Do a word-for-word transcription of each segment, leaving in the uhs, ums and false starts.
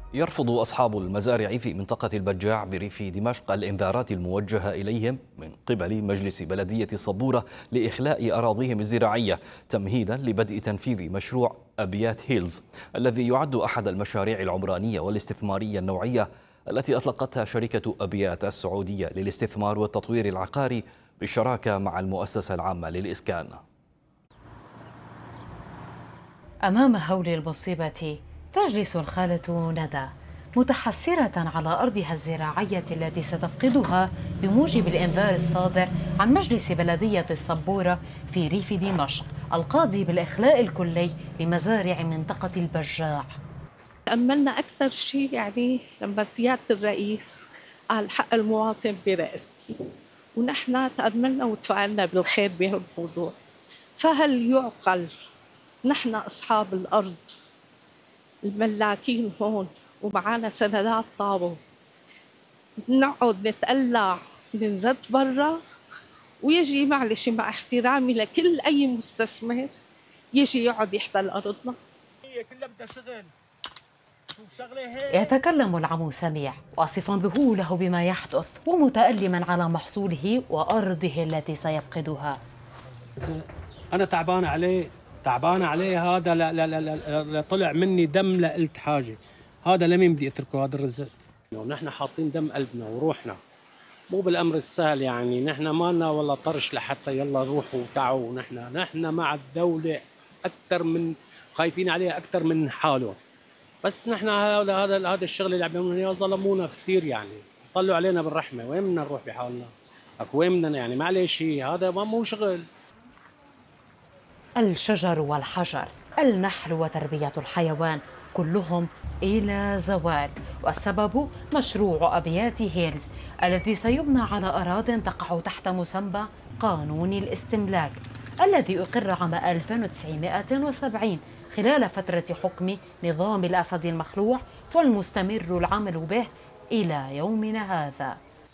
يرفض أصحاب المزارع في منطقة البجاع بريف دمشق الإنذارات الموجهة إليهم من قبل مجلس بلدية الصبورة لإخلاء أراضيهم الزراعية تمهيدا لبدء تنفيذ مشروع أبيات هيلز الذي يعد أحد المشاريع العمرانية والاستثمارية النوعية التي أطلقتها شركة أبيات السعودية للاستثمار والتطوير العقاري بالشراكة مع المؤسسة العامة للإسكان. أمام هول المصيبة تجلس الخالة ندى متحسرة على أرضها الزراعية التي ستفقدها بموجب الإنذار الصادر عن مجلس بلدية الصبورة في ريف دمشق القاضي بالإخلاء الكلي لمزارع منطقة البجاع. تأملنا أكثر شيء يعني لما سيادة الرئيس قال حق المواطن برقبتي، ونحن تأملنا وتفاعلنا بالخير بهالموضوع. فهل يعقل نحن أصحاب الأرض الملاكين هون ومعانا سندات طابو نقعد نتقلع ننزل برا، ويجي معلش مع احترامي لكل أي مستثمر يجي يقعد يحتل أرضنا؟ هي كلها بدها شغل. يتكلم العمو سميع واصفا ذهوله بما يحدث ومتألما على محصوله وأرضه التي سيفقدها. أنا تعبان عليه تعبان عليه هذا لا لا لا, لا, لا طلع مني دم لا قلت حاجة. هذا لمين بدي أتركه هذا الرزق؟ ونحن حاطين دم قلبنا وروحنا، مو بالأمر السهل يعني. نحن ما لنا والله طرش لحتى يلا روحوا وتعوا. نحن نحن مع الدولة أكثر من خايفين عليها أكثر من حاله. بس نحن هذا هذا هذا الشغل اللي عم يعملوه ظلمونا كثير يعني، طلعوا علينا بالرحمة. وين بدنا نروح بحالنا؟ وين بدنا يعني؟ معلش هذا ما مو شغل. الشجر والحجر، النحل وتربية الحيوان كلهم إلى زوال، والسبب مشروع أبيات هيلز الذي سيبنى على أراضٍ تقع تحت مسمى قانون الاستملاك الذي أقر عام ألف وتسعمائة وسبعين خلال فترة حكم نظام الأسد المخلوع والمستمر العمل به إلى يومنا هذا.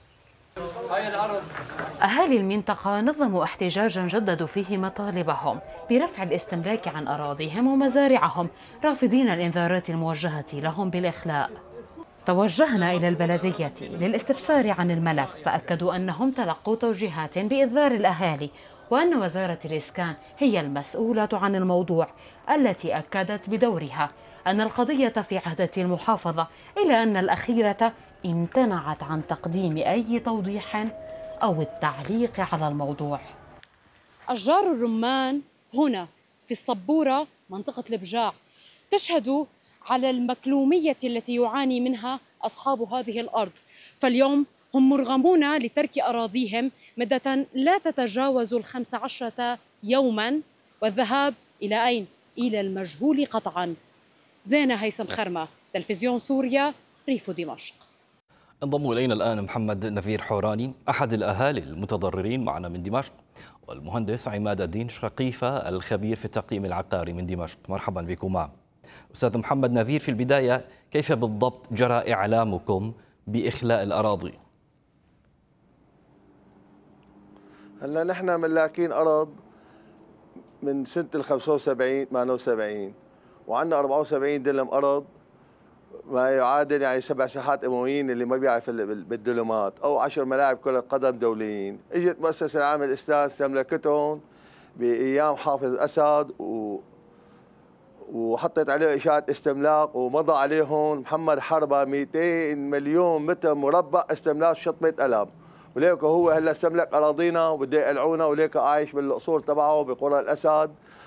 أهالي المنطقة نظموا احتجاجا جددوا فيه مطالبهم برفع الاستملاك عن أراضيهم ومزارعهم، رافضين الإنذارات الموجهة لهم بالإخلاء. توجهنا إلى البلدية للاستفسار عن الملف، فأكدوا أنهم تلقوا توجيهات بإنذار الأهالي وأن وزارة الإسكان هي المسؤولة عن الموضوع، التي أكدت بدورها أن القضية في عهدة المحافظة، إلا أن الأخيرة امتنعت عن تقديم أي توضيح أو التعليق على الموضوع. أشجار الرمان هنا في الصبورة منطقة البجاع تشهد على المكلومية التي يعاني منها أصحاب هذه الأرض، فاليوم هم مرغمون لترك أراضيهم مدة لا تتجاوز الخمس عشرة يوما، والذهاب إلى أين؟ إلى المجهول قطعا. زينة هيثم خرمة، تلفزيون سوريا، ريف دمشق. انضم إلينا الآن محمد نذير حوراني أحد الأهالي المتضررين معنا من دمشق، والمهندس عماد الدين شقيفة الخبير في التقييم العقاري من دمشق. مرحبا بكما. أستاذ محمد نذير، في البداية كيف بالضبط جرى إعلامكم بإخلاء الأراضي؟ هلا نحن ملاكين أرض من سنة ال خمسة وسبعين ثمانية وسبعين، وعندنا أربعة وسبعين دلم أرض ما يعادل يعني سبع ساحات أمويين اللي ما بيعرف بالدلمات، أو عشر ملاعب كرة قدم دوليين. اجت مؤسسة العامة للإسكان استملكتهم بأيام حافظ أسد و وحطت عليه إشاعة استملاك، ومضى عليهم محمد حربة مئتين مليون متر مربع استملاك شطمة قلم، وليك هو هلا استملك أراضينا وبده يقلعونا، وليك عايش بالقصور تبعه بقرى الأسد